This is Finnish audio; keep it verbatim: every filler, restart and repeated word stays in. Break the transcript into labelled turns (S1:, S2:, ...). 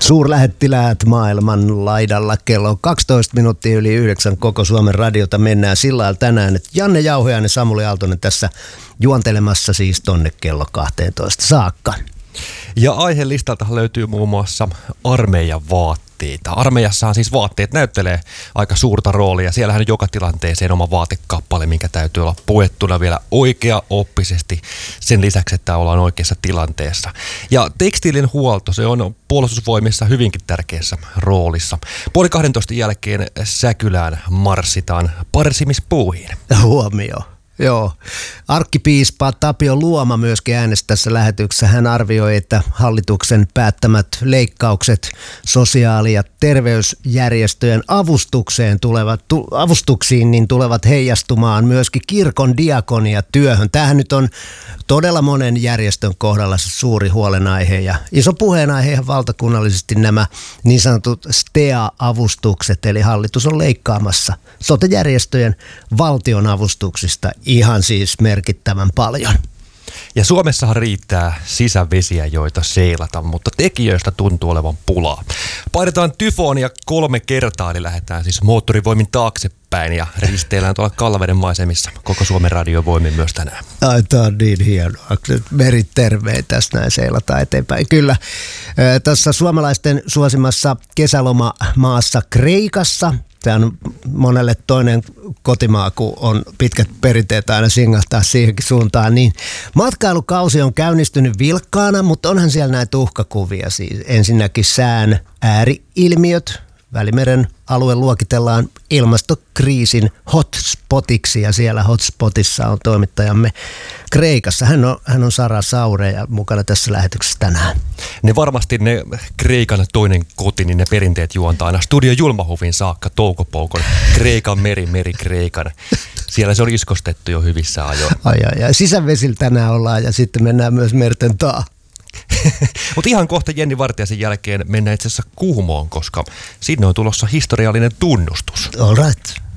S1: Suurlähettiläät maailman laidalla kello kaksitoista minuuttia yli yhdeksän koko Suomen radiota mennään sillä lailla tänään, että Janne Jauhojainen ja Samuli Aaltonen tässä juontelemassa siis tonne kello kahteentoista saakka.
S2: Ja aihelistalta löytyy muun muassa armeijan vaatteita. Armeijassahan siis vaatteet näyttelee aika suurta roolia. Siellähän on joka tilanteeseen oma vaatekappale, minkä täytyy olla puettuna vielä oikeaoppisesti sen lisäksi, että ollaan oikeassa tilanteessa. Ja tekstiilin huolto, se on puolustusvoimissa hyvinkin tärkeässä roolissa. Puoli kahdentoista jälkeen Säkylään marssitaan parsimispuuhiin.
S1: Huomio. Joo. Arkkipiispa Tapio Luoma myöskin äänesti tässä lähetyksessä. Hän arvioi, että hallituksen päättämät leikkaukset sosiaali- ja terveysjärjestöjen avustukseen tulevat, tu, avustuksiin niin tulevat heijastumaan myöskin kirkon diakoniatyöhön. Tämähän nyt on todella monen järjestön kohdalla se suuri huolenaihe ja iso puheenaihe ihan valtakunnallisesti nämä niin sanotut S T E A-avustukset, eli hallitus on leikkaamassa sote-järjestöjen valtionavustuksista ihan siis merkittävän paljon.
S2: Ja Suomessahan riittää sisävesiä, joita seilata, mutta tekijöistä tuntuu olevan pulaa. Painetaan tyfoonia kolme kertaa, eli lähdetään siis moottorivoimin taaksepäin ja risteillään tuolla Kallaveden maisemissa koko Suomen radiovoimin myös tänään.
S1: Ai, tämä on niin hienoa. Merit terveet tässä näin seilataan eteenpäin. Kyllä, tässä suomalaisten suosimassa kesälomamaassa Kreikassa. Tämä on monelle toinen kotimaa, kun on pitkät perinteet aina singahtaa siihenkin suuntaan. Niin matkailukausi on käynnistynyt vilkkaana, mutta onhan siellä näitä uhkakuvia. Siis ensinnäkin sään ääri-ilmiöt. Välimeren alue luokitellaan ilmastokriisin hotspotiksi ja siellä hotspotissa on toimittajamme Kreikassa. Hän on, hän on Sara Saure ja mukana tässä lähetyksessä tänään.
S2: Ne varmasti ne Kreikan toinen koti, niin ne perinteet juontaa aina Studio Julmahuvin saakka toukopoukon. Kreikan meri, meri Kreikan. Siellä se on iskostettu jo hyvissä ajoin.
S1: Ai, ai, ai. Sisävesillä tänään ollaan ja sitten mennään myös merten taa.
S2: Mutta ihan kohta Jenni Vartiaisen jälkeen mennään itse asiassa Kuhmoon, koska sinne on tulossa historiallinen tunnustus.
S1: All right.